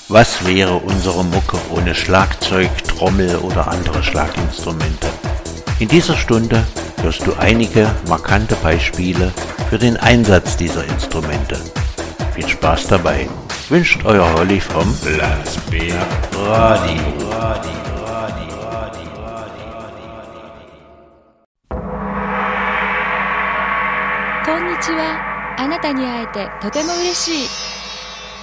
Was wäre unsere Mucke ohne Schlagzeug, Trommel oder andere Schlaginstrumente? In dieser Stunde hörst du einige markante Beispiele für den Einsatz dieser Instrumente. Viel Spaß dabei. Wünscht euer Holly vom Landsberg Radio. Konnichiwa. あなたに会えてとても嬉しい。